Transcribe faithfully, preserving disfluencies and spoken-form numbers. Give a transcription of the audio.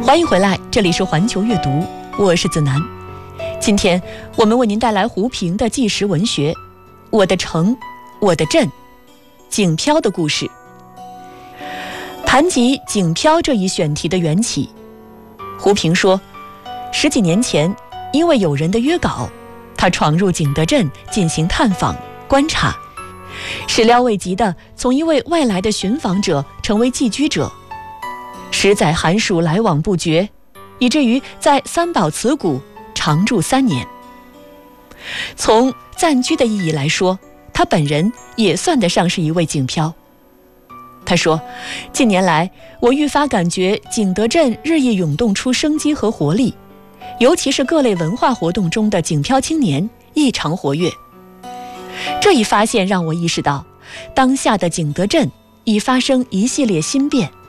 欢迎回来，这里是环球阅读，我是子楠。今天我们为您带来胡平的纪实文学《我的城，我的镇》，景漂的故事。谈及景漂这一选题的缘起，胡平说，十几年前因为有人的约稿，他闯入景德镇进行探访观察，始料未及的从一位外来的寻访者成为寄居者，十载寒暑来往不绝，以至于在三宝祠谷常住三年。从暂居的意义来说，他本人也算得上是一位景漂。他说，近年来我愈发感觉景德镇日益涌动出生机和活力，尤其是各类文化活动中的景漂青年异常活跃。这一发现让我意识到，当下的景德镇已发生一系列新变。